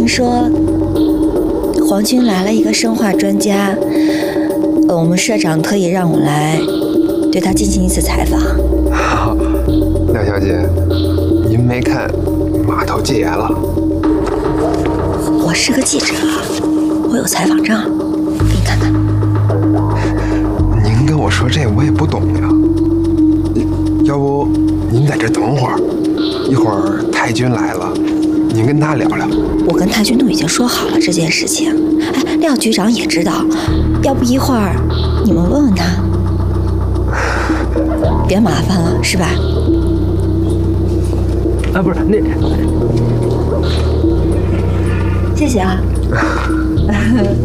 听说皇军来了一个生化专家，我们社长特意让我来对他进行一次采访。 廖小姐，您没看码头戒严了？ 我是个记者，我有采访证，给你看看。 您跟我说这我也不懂呀。要不您在这等会儿，一会儿太君来了，您跟他聊聊。 我跟太君都已经说好了这件事情。哎，廖局长也知道，要不一会儿你们问问他，别麻烦了，是吧？ 啊，不是那， 谢谢啊。